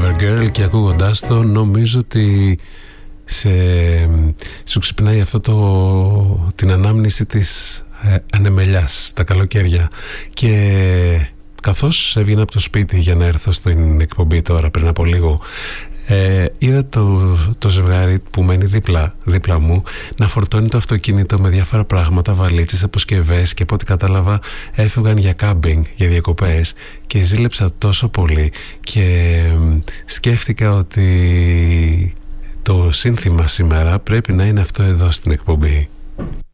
Clever Girl, και ακούγοντάς το νομίζω ότι σου ξυπνάει την ανάμνηση της ανεμελιάς τα καλοκαίρια. Και καθώς έβγαινα από το σπίτι για να έρθω στην εκπομπή τώρα πριν από λίγο, είδα το ζευγάρι που μένει δίπλα μου να φορτώνει το αυτοκίνητο με διάφορα πράγματα, βαλίτσες, αποσκευές, και από ό,τι κατάλαβα έφευγαν για κάμπινγκ, για διακοπές, και ζήλεψα τόσο πολύ και σκέφτηκα ότι το σύνθημα σήμερα πρέπει να είναι αυτό εδώ στην εκπομπή.